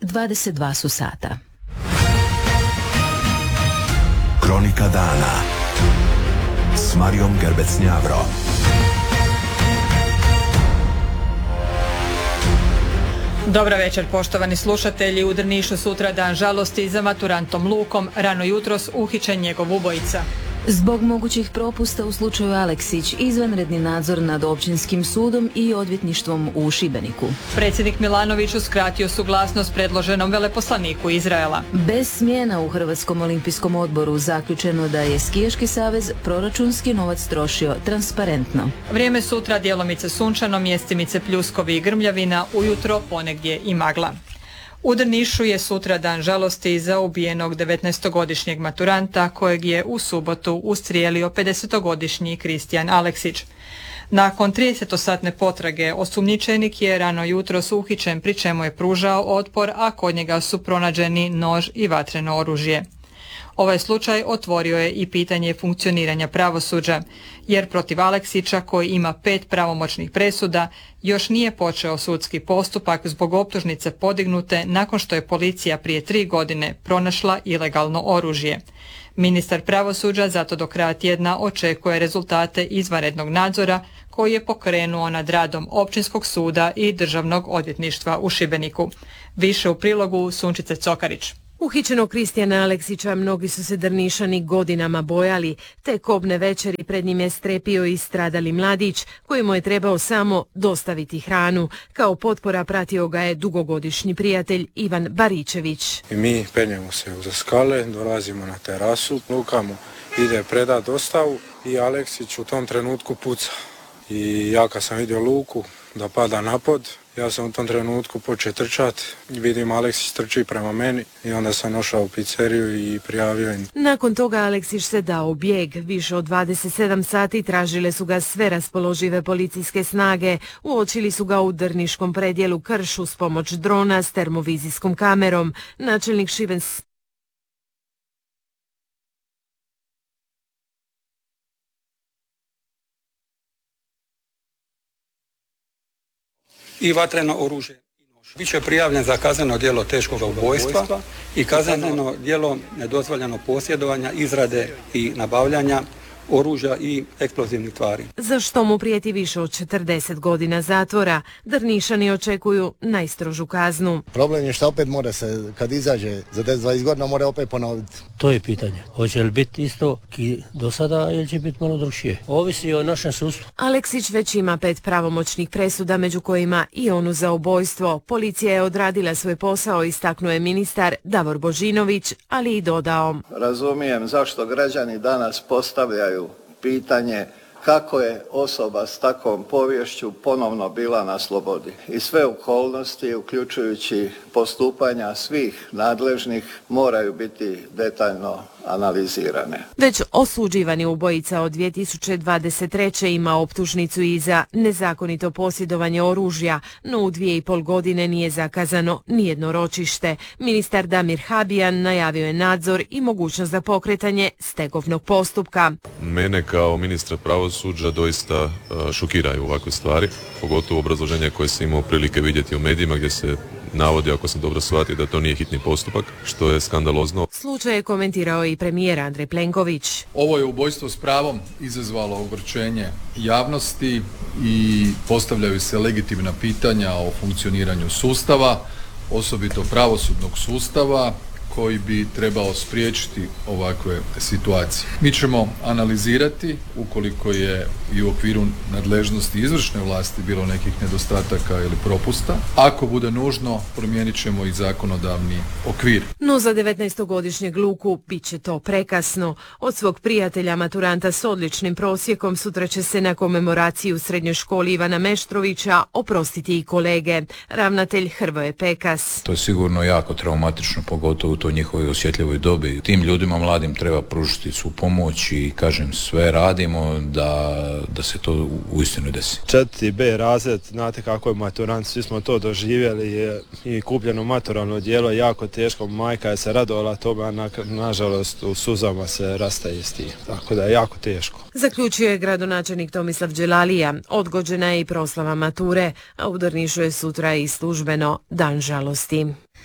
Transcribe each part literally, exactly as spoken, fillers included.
dvadeset dva su sata. Kronika dana s Marijom Gerbec-Njavro. Dobra večer, poštovani slušatelji. U Drnišu sutra dan žalosti za maturantom Lukom. Rano jutros uhićen njegov ubojica. Zbog mogućih propusta u slučaju Aleksić, izvanredni nadzor nad općinskim sudom i odvjetništvom u Šibeniku. Predsjednik Milanović uskratio suglasnost predloženom veleposlaniku Izraela. Bez smjena u Hrvatskom olimpijskom odboru zaključeno da je Skijaški savez proračunski novac trošio transparentno. Vrijeme sutra djelomice sunčano, mjestimice pljuskovi i grmljavina, ujutro ponegdje i magla. U Drnišu je sutra dan žalosti za ubijenog devetnaestogodišnjeg maturanta kojeg je u subotu ustrijelio pedesetogodišnji Kristijan Aleksić. Nakon tridesetosatne potrage osumnjičenik je rano jutros uhićen, pri čemu je pružao otpor, a kod njega su pronađeni nož i vatreno oružje. Ovaj slučaj otvorio je i pitanje funkcioniranja pravosuđa, jer protiv Aleksića, koji ima pet pravomoćnih presuda, još nije počeo sudski postupak zbog optužnice podignute nakon što je policija prije tri godine pronašla ilegalno oružje. Ministar pravosuđa zato do kraja tjedna očekuje rezultate izvanrednog nadzora koji je pokrenuo nad radom Općinskog suda i Državnog odvjetništva u Šibeniku. Više u prilogu Sunčice Cokarić. Uhićenog Kristijana Aleksića mnogi su se Drnišani godinama bojali, te kobne večeri pred njim je strepio i stradali mladić, kojemu je trebao samo dostaviti hranu. Kao potpora pratio ga je dugogodišnji prijatelj Ivan Baričević. I mi penjemo se uza skale, dolazimo na terasu, Luka mu ide predat dostavu i Aleksić u tom trenutku puca. I ja kad sam vidio Luku da pada na pod, ja sam u tom trenutku počeo trčati, vidim Aleksić trči prema meni i onda sam došao u pizzeriju i prijavio im. Nakon toga Aleksić se dao bijeg. Više od dvadeset sedam sati tražile su ga sve raspoložive policijske snage. Uočili su ga u drniškom predjelu Kršu s pomoć drona s termovizijskom kamerom. Načelnik Šibens... i vatreno oružje. Biće prijavljen za kazneno djelo teškog ubojstva i kazneno djelo nedozvoljeno posjedovanja, izrade i nabavljanja oružja i eksplozivnih tvari. Za što mu prijeti više od četrdeset godina zatvora. Drnišani očekuju najstrožu kaznu. Problem je što opet mora se, kad izađe za deset dvadeset godina, mora opet ponoviti. To je pitanje. Hoće li biti isto ki do sada ili će biti malo drugšije? Ovisi o našem sudstvu. Aleksić već ima pet pravomoćnih presuda, među kojima i onu za ubojstvo. Policija je odradila svoj posao, istaknuo je ministar Davor Božinović, ali i dodao. Razumijem zašto građani danas postavljaju pitanje kako je osoba s takvom poviješću ponovno bila na slobodi. I sve okolnosti, uključujući postupanja svih nadležnih, moraju biti detaljno analizirane. Već osuđivani ubojica od dvije tisuće dvadeset treće ima optužnicu i za nezakonito posjedovanje oružja, no u dvije i pol godine nije zakazano nijedno ročište. Ministar Damir Habijan najavio je nadzor i mogućnost za pokretanje stegovnog postupka. Mene kao ministra pravosuđa doista šokiraju ovakve stvari, pogotovo obrazloženje koje sam imao prilike vidjeti u medijima gdje se navodi, ako sam dobro shvatio, da to nije hitni postupak, što je skandalozno. Slučaj je komentirao i premijer Andrej Plenković. Ovo je ubojstvo s pravom izazvalo ogorčenje javnosti i postavljaju se legitimna pitanja o funkcioniranju sustava, osobito pravosudnog sustava, koji bi trebao spriječiti ovakve situacije. Mi ćemo analizirati ukoliko je i u okviru nadležnosti izvršne vlasti bilo nekih nedostataka ili propusta. Ako bude nužno, promijenit ćemo i zakonodavni okvir. No za devetnaestogodišnjeg Luku bit će to prekasno. Od svog prijatelja maturanta s odličnim prosjekom sutra će se na komemoraciji u srednjoj školi Ivana Meštrovića oprostiti i kolege. Ravnatelj Hrvoje Pekas. To je sigurno jako traumatično, pogotovo u toj njihovoj osjetljivoj dobi. Tim ljudima mladim treba pružiti svu pomoć i kažem sve radimo da, da se to uistinu desi. Četvrti B razred, znate kako je maturant, svi smo to doživjeli je, i kupljeno maturalno djelo jako teško, majka je se radovala tome, a na, nažalost u suzama se rastaje s tim, tako da je jako teško. Zaključio je gradonačelnik Tomislav Đelalija. Odgođena je i proslava mature, a u Drnišu je sutra i službeno dan žalosti.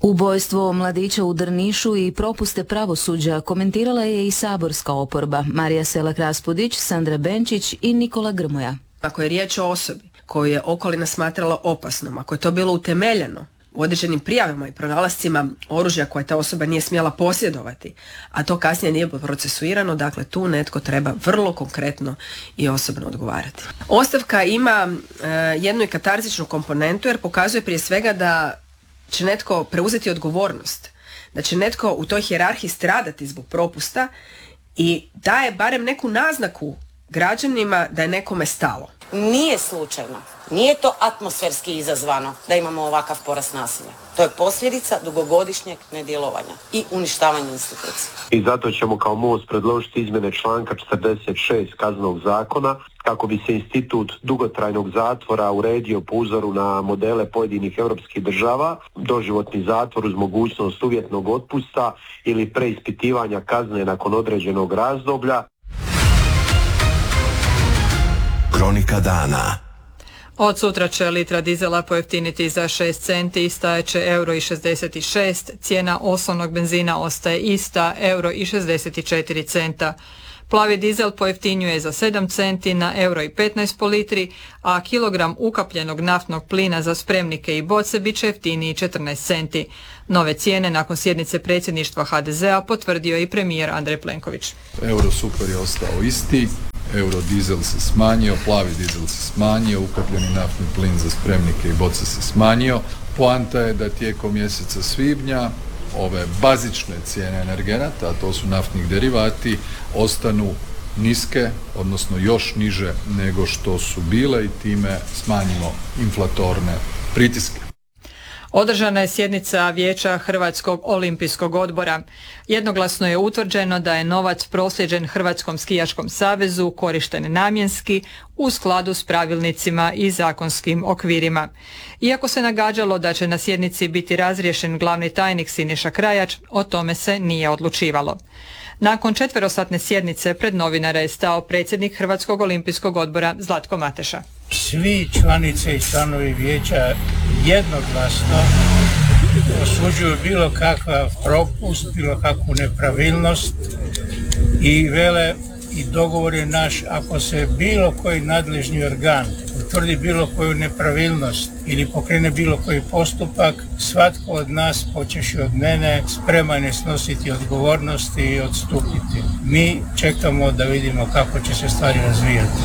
Ubojstvo mladića u Drnišu i propuste pravosuđa komentirala je i saborska oporba Marija Selak-Raspudić, Sandra Benčić i Nikola Grmoja. Ako je riječ o osobi koju je okolina smatrala opasnom, ako je to bilo utemeljeno u određenim prijavama i pronalascima oružja koje ta osoba nije smjela posjedovati, a to kasnije nije procesuirano, dakle tu netko treba vrlo konkretno i osobno odgovarati. Ostavka ima e, jednu i katarzičnu komponentu jer pokazuje prije svega da će netko preuzeti odgovornost, da će netko u toj hijerarhiji stradati zbog propusta i daje barem neku naznaku građanima da je nekome stalo. Nije slučajno, nije to atmosferski izazvano da imamo ovakav porast nasilja. To je posljedica dugogodišnjeg nedjelovanja i uništavanja institucija. I zato ćemo kao MOST predložiti izmjene članka četrdeset šest Kaznenog zakona kako bi se institut dugotrajnog zatvora uredio po uzoru na modele pojedinih europskih država, doživotni zatvor uz mogućnost uvjetnog otpusta ili preispitivanja kazne nakon određenog razdoblja. Kronika dana. Od sutra će litra dizela pojeftiniti za šest centi i stajeće euro i šezdeset šest, cijena osnovnog benzina ostaje ista, euro i šezdeset četiri centa. Plavi dizel pojeftinjuje za sedam centi na euro i petnaest po litri, a kilogram ukapljenog naftnog plina za spremnike i boce bit će jeftiniji četrnaest centi. Nove cijene nakon sjednice predsjedništva ha de zea potvrdio i premijer Andrej Plenković. Euro super je ostao isti, euro dizel se smanjio, plavi dizel se smanjio, ukapljeni naftni plin za spremnike i boce se smanjio. Poanta je da tijekom mjeseca svibnja ove bazične cijene energenata, a to su naftni derivati, ostanu niske, odnosno još niže nego što su bile i time smanjimo inflatorne pritiske. Održana je sjednica Vijeća Hrvatskog olimpijskog odbora. Jednoglasno je utvrđeno da je novac prosljeđen Hrvatskom skijaškom savezu korišten namjenski u skladu s pravilnicima i zakonskim okvirima. Iako se nagađalo da će na sjednici biti razriješen glavni tajnik Siniša Krajač, o tome se nije odlučivalo. Nakon četverosatne sjednice pred novinare je stao predsjednik Hrvatskog olimpijskog odbora Zlatko Mateša. Svi članice i članovi vijeća jednoglasno osuđuju bilo kakav propust, bilo kakvu nepravilnost i vele i dogovor je naš, ako se bilo koji nadležni organ utvrdi bilo koju nepravilnost ili pokrene bilo koji postupak, svatko od nas, počevši od mene, spreman je snositi odgovornosti i odstupiti. Mi čekamo da vidimo kako će se stvari razvijati.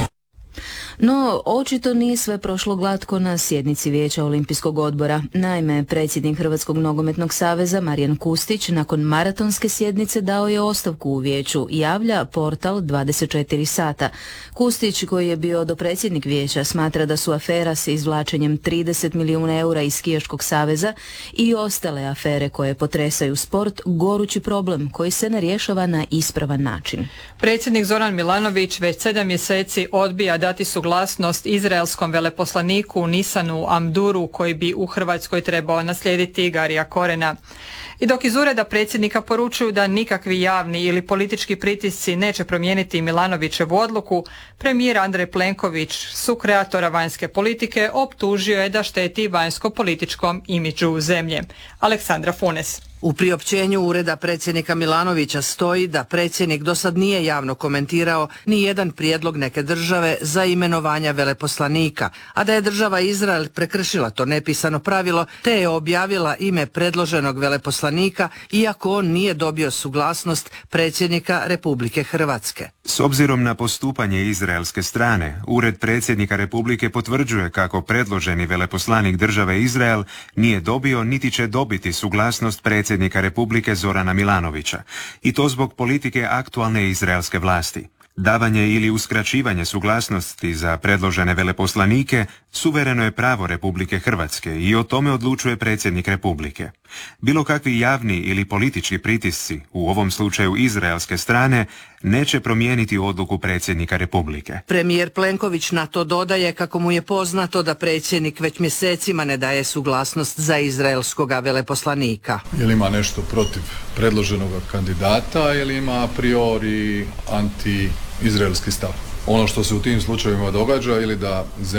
No, očito nije sve prošlo glatko na sjednici Vijeća Olimpijskog odbora. Naime, predsjednik Hrvatskog nogometnog saveza Marijan Kustić nakon maratonske sjednice dao je ostavku u vijeću, javlja portal dvadeset četiri sata. Kustić, koji je bio dopredsjednik vijeća, smatra da su afera s izvlačenjem trideset milijuna eura iz skijaškog saveza i ostale afere koje potresaju sport gorući problem koji se ne rješava na ispravan način. Predsjednik Zoran Milanović već sedam mjeseci odbija dati suglasnost glasnost izraelskom veleposlaniku Nisanu Amduru koji bi u Hrvatskoj trebao naslijediti Garija Korena. I dok iz ureda predsjednika poručuju da nikakvi javni ili politički pritisci neće promijeniti Milanovićevu odluku, premijer Andrej Plenković, sukreatora vanjske politike, optužio je da šteti vanjsko-političkom imidžu zemlje. Aleksandra Funes. U priopćenju ureda predsjednika Milanovića stoji da predsjednik do sad nije javno komentirao ni jedan prijedlog neke države za imenovanja veleposlanika, a da je država Izrael prekršila to nepisano pravilo te je objavila ime predloženog veleposlanika iako on nije dobio suglasnost predsjednika Republike Hrvatske. S obzirom na postupanje izraelske strane, ured predsjednika Republike potvrđuje kako predloženi veleposlanik države Izrael nije dobio niti će dobiti suglasnost predsjednika predsjednika Republike Zorana Milanovića, i to zbog politike aktualne izraelske vlasti. Davanje ili uskraćivanje suglasnosti za predložene veleposlanike suvereno je pravo Republike Hrvatske i o tome odlučuje predsjednik Republike. Bilo kakvi javni ili politički pritisci, u ovom slučaju izraelske strane, neće promijeniti odluku predsjednika Republike. Premijer Plenković na to dodaje kako mu je poznato da predsjednik već mjesecima ne daje suglasnost za izraelskoga veleposlanika. Ili ima nešto protiv predloženog kandidata ili ima a priori anti-izraelski stav. Ono što se u tim slučajevima događa ili da zemlja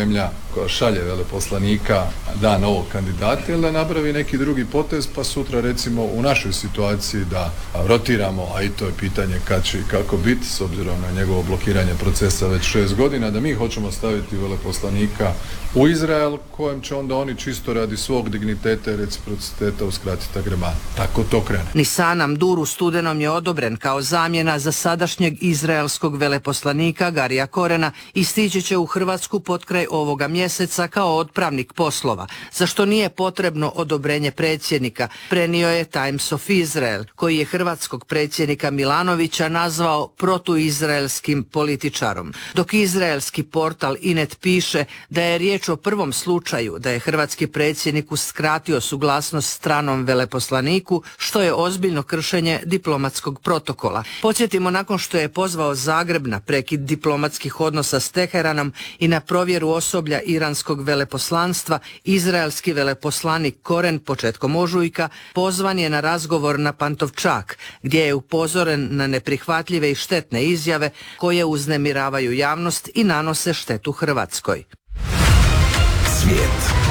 koja šalje veleposlanika da novog kandidata ili da napravi neki drugi potez, pa sutra recimo u našoj situaciji da rotiramo, a i to je pitanje kad će i kako biti, s obzirom na njegovo blokiranje procesa već šest godina, da mi hoćemo staviti veleposlanika u Izrael, kojem će onda oni čisto radi svog digniteta i reciprociteta uskratiti agreman. Tako to krene. Nisan Amdur u studenom je odobren kao zamjena za sadašnjeg izraelskog veleposlanika Garija Korena i stići će u Hrvatsku potkraj ovoga mjeseca kao otpravnik poslova, za što nije potrebno odobrenje predsjednika, prenio je Times of Israel, koji je hrvatskog predsjednika Milanovića nazvao protuizraelskim političarom. Dok izraelski portal Inet piše da je riječ o prvom slučaju da je hrvatski predsjednik uskratio suglasnost stranom veleposlaniku, što je ozbiljno kršenje diplomatskog protokola. Podsjetimo, nakon što je pozvao Zagreb na prekid diplomatskih odnosa s Teheranom i na provjeru osoblja iranskog veleposlanstva, izraelski veleposlanik Koren početkom ožujka pozvan je na razgovor na Pantovčak, gdje je upozoren na neprihvatljive i štetne izjave koje uznemiravaju javnost i nanose štetu Hrvatskoj. Svijet.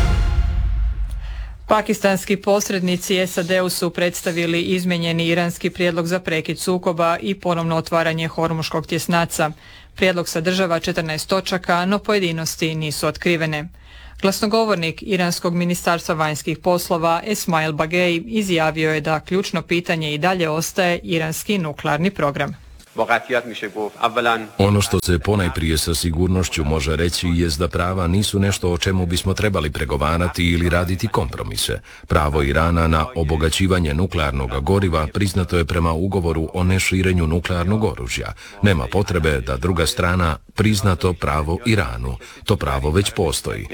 Pakistanski posrednici S A D-u su predstavili izmijenjeni iranski prijedlog za prekid sukoba i ponovno otvaranje Hormuškog tjesnaca. Prijedlog sadržava četrnaest točaka, no pojedinosti nisu otkrivene. Glasnogovornik Iranskog ministarstva vanjskih poslova Esmail Bagej izjavio je da ključno pitanje i dalje ostaje iranski nuklearni program. Ono što se ponajprije sa sigurnošću može reći jest da prava nisu nešto o čemu bismo trebali pregovarati ili raditi kompromise. Pravo Irana na obogaćivanje nuklearnog goriva priznato je prema ugovoru o neširenju nuklearnog oružja. Nema potrebe da druga strana prizna to pravo Iranu. To pravo već postoji.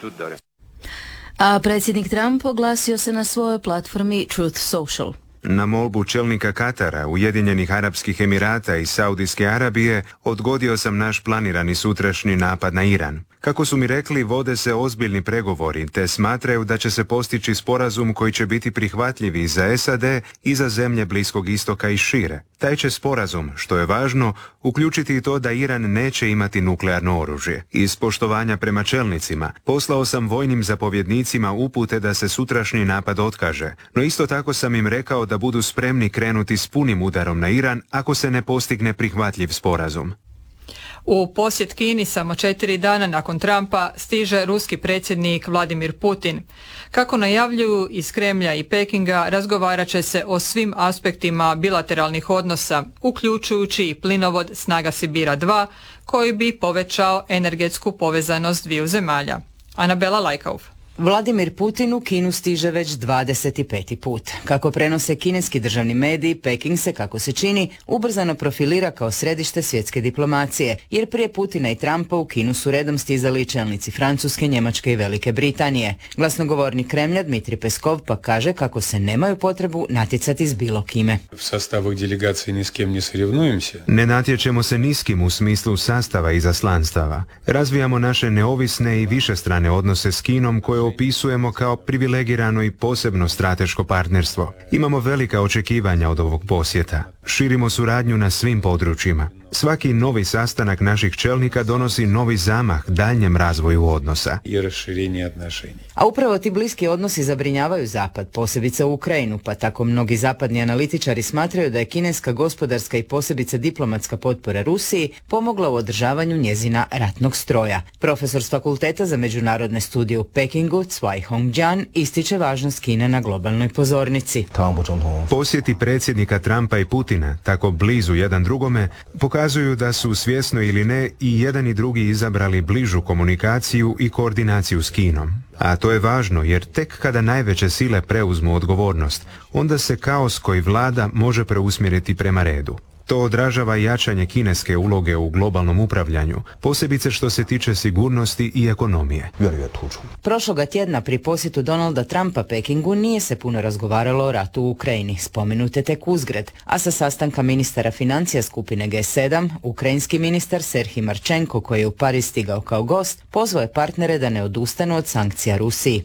A predsjednik Trump oglasio se na svojoj platformi Truth Social. Na molbu čelnika Katara, Ujedinjenih Arapskih Emirata i Saudijske Arabije odgodio sam naš planirani sutrašnji napad na Iran. Kako su mi rekli, vode se ozbiljni pregovori, te smatraju da će se postići sporazum koji će biti prihvatljiv i za S A D i za zemlje Bliskog istoka i šire. Taj će sporazum, što je važno, uključiti i to da Iran neće imati nuklearno oružje. Iz poštovanja prema čelnicima, poslao sam vojnim zapovjednicima upute da se sutrašnji napad otkaže, no isto tako sam im rekao da budu spremni krenuti s punim udarom na Iran ako se ne postigne prihvatljiv sporazum. U posjet Kini samo četiri dana nakon Trumpa stiže ruski predsjednik Vladimir Putin. Kako najavljuju iz Kremlja i Pekinga, razgovarat će se o svim aspektima bilateralnih odnosa, uključujući i plinovod Snaga Sibira dva, koji bi povećao energetsku povezanost dviju zemalja. Anabela Lajkauf. Vladimir Putin u Kinu stiže već dvadeset peti put. Kako prenose kineski državni mediji, Peking se, kako se čini, ubrzano profilira kao središte svjetske diplomacije, jer prije Putina i Trumpa u Kinu su redom stizali čelnici Francuske, Njemačke i Velike Britanije. Glasnogovornik Kremlja Dmitri Peskov pa kaže kako se nemaju potrebu natjecati s bilo kime. U sastavu delegacije ni s kim ne srivnujemo se. Ne natječemo se ni s kim u smislu sastava i zaslanstava. Razvijamo naše neovisne i višestrane odnose s Kinom koje opisujemo kao privilegirano i posebno strateško partnerstvo. Imamo velika očekivanja od ovog posjeta. Širimo suradnju na svim područjima. Svaki novi sastanak naših čelnika donosi novi zamah daljnjem razvoju odnosa. I raširenje odnošenja. A upravo ti bliski odnosi zabrinjavaju Zapad, posebice u Ukrajinu, pa tako mnogi zapadni analitičari smatraju da je kineska gospodarska i posebice diplomatska potpora Rusiji pomogla u održavanju njezina ratnog stroja. Profesor s Fakulteta za međunarodne studije u Pekingu, Cai Hongjian, ističe važnost Kine na globalnoj pozornici. Posjeti predsjednika Trumpa i Putina, tako blizu jedan drugome, pokazuju da su svjesno ili ne i jedan i drugi izabrali bližu komunikaciju i koordinaciju s Kinom. A to je važno jer tek kada najveće sile preuzmu odgovornost, onda se kaos koji vlada može preusmjeriti prema redu. To odražava jačanje kineske uloge u globalnom upravljanju, posebice što se tiče sigurnosti i ekonomije. Prošloga tjedna pri posjetu Donalda Trumpa Pekingu nije se puno razgovaralo o ratu u Ukrajini, spomenute tek uzgred, a sa sastanka ministara financija skupine G sedam, ukrajinski ministar Serhij Marčenko, koji je u Pariz stigao kao gost, pozvao je partnere da ne odustanu od sankcija Rusiji.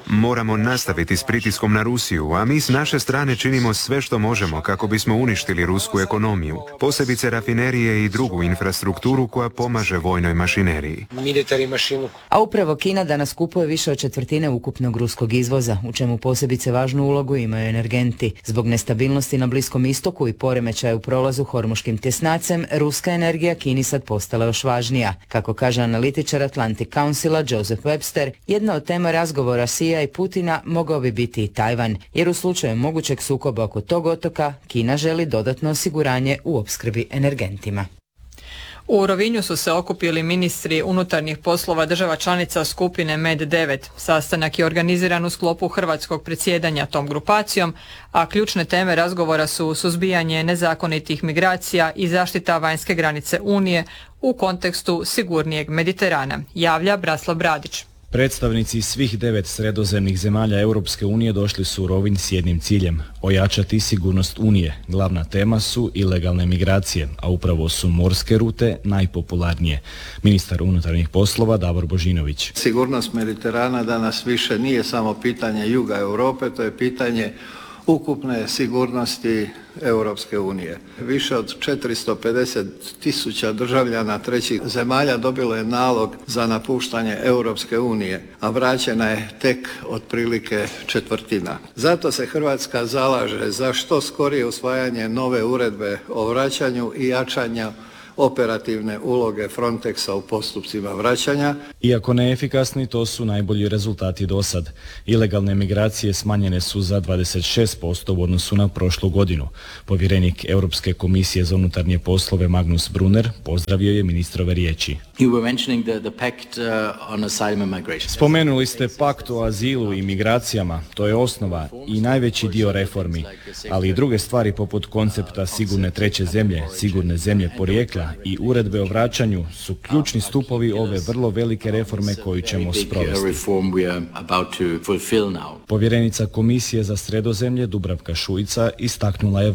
Moramo nastaviti s pritiskom na Rusiju, a mi s naše strane činimo sve što možemo kako bismo uništili Rusiju rusku ekonomiju, posebice rafinerije i drugu infrastrukturu koja pomaže vojnoj mašineriji. A upravo Kina danas kupuje više od četvrtine ukupnog ruskog izvoza, u čemu posebice važnu ulogu imaju energenti. Zbog nestabilnosti na Bliskom istoku i poremećaja u prolazu Hormuškim tjesnacem, ruska energija Kini sad postala još važnija. Kako kaže analitičar Atlantic Councila Joseph Webster, jedna od tema razgovora Xija i Putina mogao bi biti i Tajvan, jer u slučaju mogućeg sukoba oko tog otoka, Kina želi dodatno osiguranje u opskrbi energentima. U Rovinju su se okupili ministri unutarnjih poslova država članica skupine Med devet. Sastanak je organiziran u sklopu hrvatskog predsjedanja tom grupacijom, a ključne teme razgovora su suzbijanje nezakonitih migracija i zaštita vanjske granice Unije u kontekstu sigurnijeg Mediterana, javlja Braslav Bradić. Predstavnici svih devet sredozemnih zemalja Europske unije došli su u Rovinj s jednim ciljem – ojačati sigurnost Unije. Glavna tema su ilegalne migracije, a upravo su morske rute najpopularnije. Ministar unutarnjih poslova Davor Božinović. Sigurnost Mediterana danas više nije samo pitanje juga Europe, to je pitanje ukupne sigurnosti Europske unije. Više od četiristo pedeset tisuća državljana trećih zemalja dobilo je nalog za napuštanje Europske unije, a vraćena je tek otprilike četvrtina. Zato se Hrvatska zalaže za što skorije usvajanje nove uredbe o vraćanju i jačanju operativne uloge Frontexa u postupcima vraćanja. Iako neefikasni, to su najbolji rezultati do sad. Ilegalne migracije smanjene su za dvadeset šest posto u odnosu na prošlu godinu. Povjerenik Europske komisije za unutarnje poslove Magnus Brunner pozdravio je ministrove riječi. Spomenuli ste pakt o azilu i migracijama, to je osnova i najveći dio reformi, ali i druge stvari poput koncepta sigurne treće zemlje, sigurne zemlje porijekla i uredbe o vraćanju su ključni stupovi ove vrlo velike reforme koju ćemo sprovesti. Povjerenica Komisije za Sredozemlje Dubravka Šuica istaknula je